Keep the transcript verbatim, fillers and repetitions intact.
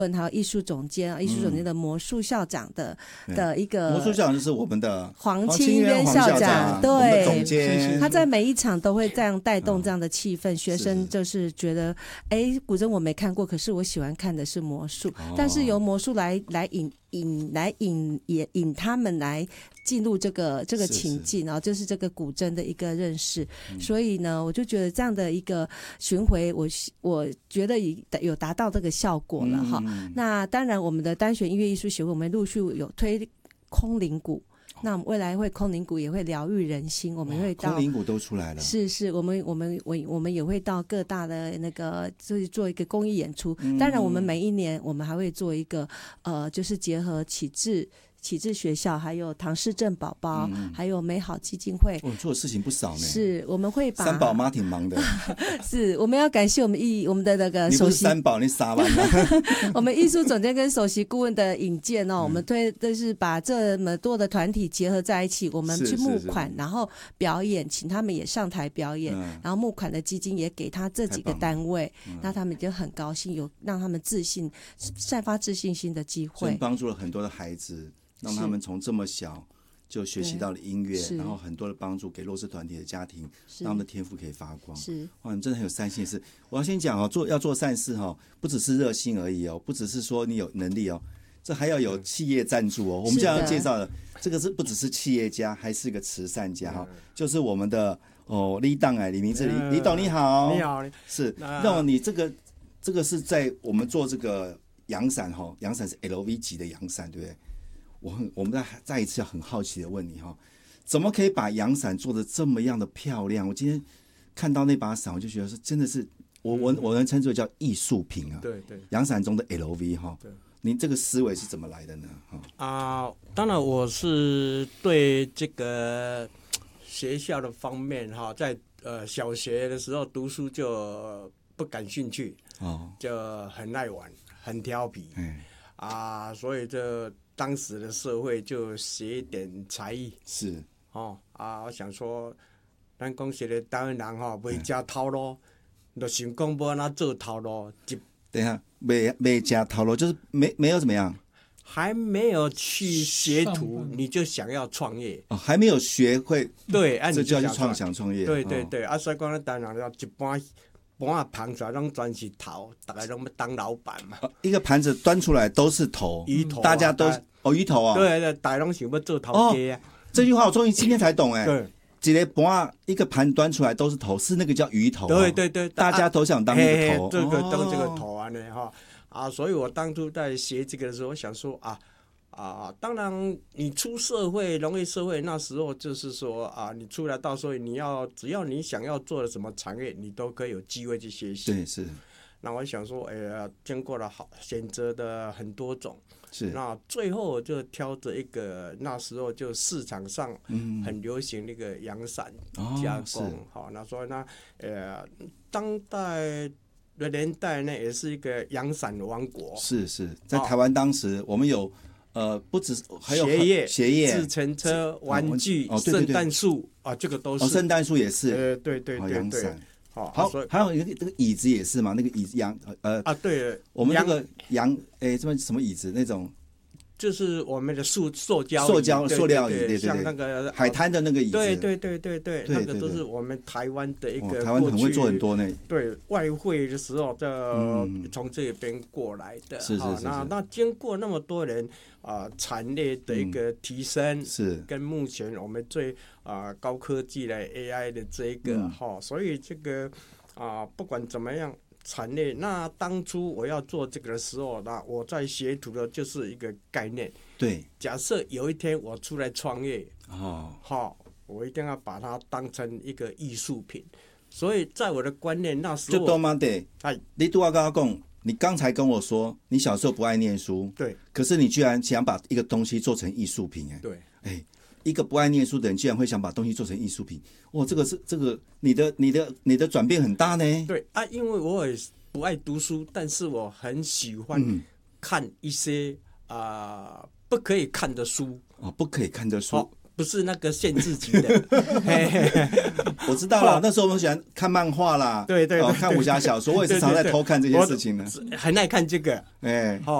还有艺术总监、艺术总监的魔术校长的、嗯、的一个魔术校长就是我们的黄清渊校长，对， 总监， 他在每一场都会这样带动这样的气氛，嗯、学生就是觉得，哎，古筝我没看过，可是我喜欢看的是魔术，哦、但是由魔术来来引引来引引引他们来进入这个这个情境，然后就是这个古筝的一个认识、嗯、所以呢我就觉得这样的一个巡回我我觉得有达到这个效果了哈、嗯。那当然我们的单弦音乐艺术协会我们陆续有推空灵鼓，那我们未来会空灵鼓也会疗愈人心，我们会到空灵鼓都出来了， 是是，我们我们我我们也会到各大的那个就是做一个公益演出、嗯、当然我们每一年我们还会做一个呃就是结合启智启智学校还有唐氏症宝宝、嗯、还有美好基金会， 我、哦、做的事情不少呢， 是我们会把三宝妈挺忙的是我们要感谢我们艺我们的那个首席， 你不是三宝你傻吧我们艺术总监跟首席顾问的引荐哦、嗯、我们推就是把这么多的团体结合在一起，我们去募款然后表演，请他们也上台表演、嗯、然后募款的基金也给他这几个单位、嗯、那他们就很高兴，有让他们自信散发自信心的机会， 帮助了很多的孩子，让他们从这么小就学习到了音乐，然后很多的帮助给弱势团体的家庭，让他们的天赋可以发光。是哇，你真的很有善心的事。我要先讲哦，做要做善事哦，不只是热心而已哦，不只是说你有能力哦，这还要有企业赞助哦。我们现在要介绍的这个是不只是企业家，还是一个慈善家哈、哦，就是我们的哦李董哎，李明志李李董你好， 你好， 是那你这个这个是在我们做这个阳伞哈，阳伞是 L V 级的阳伞，对不对？我很，我们再再一次要很好奇的问你哈，怎么可以把阳伞做得这么样的漂亮？我今天看到那把伞，我就觉得是真的是我我我能称之为叫艺术品啊。 对对， 阳伞中的 L V 哈。对，您这个思维是怎么来的呢？ 啊、呃，当然我是对这个学校的方面哈，在呃小学的时候读书就不感兴趣哦，就很爱玩，很调皮，嗯啊，所以这。当时的社会就学一点才艺是哦啊，我想说，咱讲实的台湾人吼，袂食头路，就想讲要安怎做头路。 等一下，没没食头路，就是没没有怎么样， 还没有去学徒，你就想要创业哦，还没有学会， 对，啊、 这就要去创想创业， 对对对，哦、啊，所以讲咱台湾人一般。盘啊盘出来拢全是头，大家拢要当老板嘛。 一个盘子端出来都是头， 鱼头、啊， 大家都哦鱼头啊。 对对，大家拢想要做头家啊、哦。 这句话我终于今天才懂哎。对，一个盘一个盘端出来都是头，是那个叫鱼头、啊。 对对对， 大家都想当那个头， 啊、这个当这个头啊呢哈啊，所以我当初在学这个的时候，我想说啊。啊，当然，你出社会、农业社会那时候，就是说啊，你出来到时候你要，只要你想要做的什么产业，你都可以有机会去学习。 对，是。 那我想说，哎呀，经过了好选择的很多种， 是。那最后我就挑着一个，那时候就市场上很流行那个阳伞加工，嗯、好，那所以呢，呃，当代的年代呢，也是一个阳伞王国。 是是，在台湾当时我们有。呃，不止还有鞋业、 鞋业、 自行车、玩具、圣诞树啊，这个都是。 哦，圣诞树也是。 呃，对对对对。 好，好，还有一个这个椅子也是嘛，那个椅子羊呃啊，对， 我们那个羊诶，这么什么椅子那种。 就是我们的塑塑胶、 塑胶、塑料椅，对对对， 像那个海滩的那个椅子， 对对对对对，那个都是我们台湾的一个、哦， 台湾很会做很多呢。 对，外汇的时候，就从这边过来的。 是是是。 那那经过那么多人啊、呃，产业的一个提升， 嗯、是跟目前我们最啊、呃、高科技的 A I 的这一个哈、嗯，所以这个啊、呃、不管怎么样。产业那当初我要做这个的时候，那我在学徒的就是一个概念。 对， 假设有一天我出来创业， 哦， 好，我一定要把它当成一个艺术品。所以在我的观念那时候， 就多嘛的，哎，你都要跟我讲，你刚才跟我说你小时候不爱念书， 对， 可是你居然想把一个东西做成艺术品，哎， 对， 哎。一个不爱念书的人，居然会想把东西做成艺术品，哇！这个是这个你的你的你的转变很大呢。 对啊，因为我也不爱读书，但是我很喜欢看一些啊、嗯呃、不可以看的书哦，不可以看的书， 哦、 不是那个限制级的。 我知道了，那时候我们喜欢看漫画啦， 对对对， 看武侠小说，我也是常在偷看这些事情呢。 很爱看这个， 哎，